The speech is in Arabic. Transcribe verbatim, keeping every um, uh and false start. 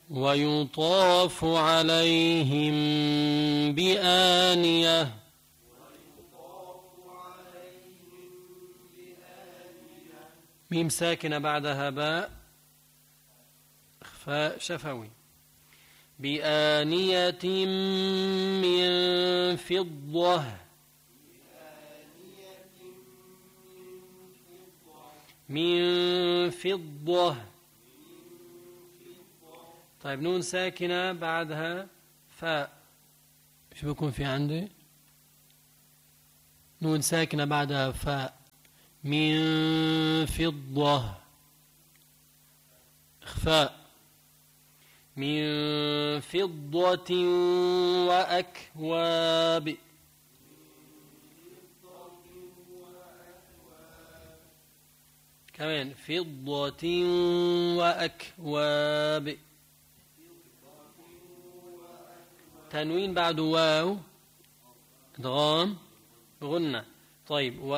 ويطاف عليهم بآنية ميم ساكنة بعدها باء إخفاء شفوي بآنية من فضة من فضة. طيب نون ساكنة بعدها فاء شو بيكون في عندي؟ نون ساكنة بعدها فاء من فضة إخفاء من فضة وأكواب كمان فضة وأكواب تنوين بعد واو ادغام غنة. طيب